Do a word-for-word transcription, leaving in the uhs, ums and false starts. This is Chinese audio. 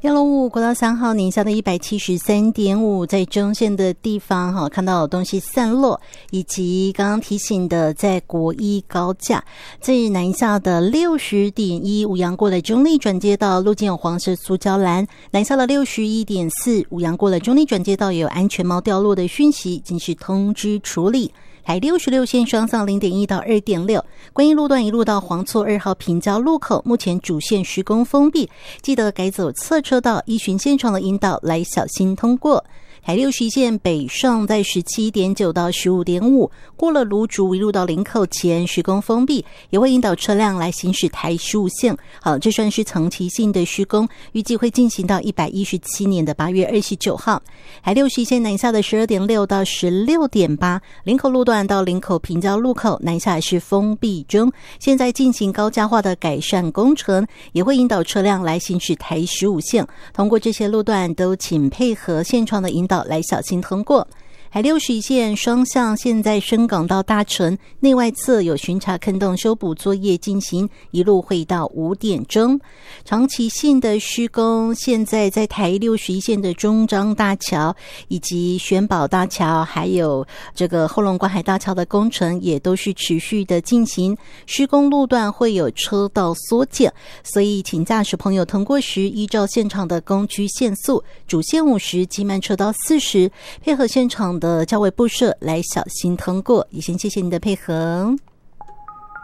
六路五国道三号宁夏的 一百七十三点五 在中线的地方哈，看到有东西散落，以及刚刚提醒的在国一高架，在南下的 六十点一 五杨过了中立转接道路径有黄色塑胶栏，南下的 六十一点四 五杨过了中立转接道也有安全帽掉落的讯息，已经是通知处理。台六十六线双向 零点一 到 二点六 观音路段一路到黄厝二号平交路口，目前主线施工封闭，记得改走侧车道，依循现场的引导来小心通过。台六十一线北上在 十七点九 到 十五点五 过了芦竹一路到林口前施工封闭，也会引导车辆来行驶台十五线。好，这算是长期性的施工，预计会进行到一百一十七年的八月二十九号。台六十一线南下的 十二点六 到 十六点八 林口路段到林口平交路口南下还是封闭中，现在进行高架化的改善工程，也会引导车辆来行驶台十五线。通过这些路段都请配合现场的引导来小心通过。台六十一线双向现在深港到大城内外侧有巡查坑洞修补作业进行，一路会到五点钟。长期性的施工现在在台六十一线的中彰大桥以及玄宝大桥还有这个后龙观海大桥的工程也都是持续的进行，施工路段会有车道缩减，所以请驾驶朋友通过时依照现场的工区限速，主线五十，急慢车道四十，配合现场的交维布设来小心通过。也先谢谢你的配合。